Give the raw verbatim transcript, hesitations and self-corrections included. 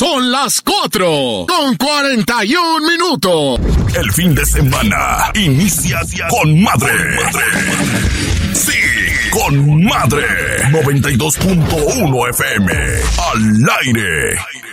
Son las cuatro con cuarenta y un minutos. El fin de semana inicia con madre. Sí, con madre. noventa y dos punto uno F M. Al aire.